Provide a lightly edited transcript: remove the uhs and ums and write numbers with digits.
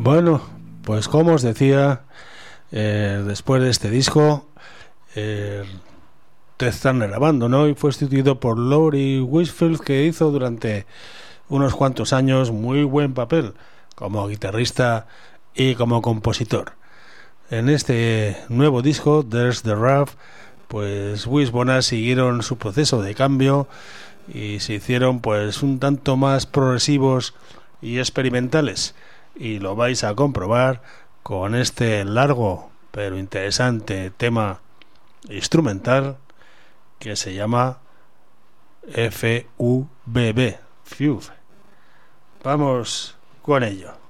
Bueno, pues como os decía, después de este disco, Ted Turner abandonó y fue sustituido por Laurie Whitfield, que hizo durante unos cuantos años muy buen papel como guitarrista y como compositor. En este nuevo disco, There's the Rub, pues Wishbone siguieron su proceso de cambio y se hicieron pues un tanto más progresivos y experimentales, y lo vais a comprobar con este largo pero interesante tema instrumental que se llama FUBB. Vamos con ello.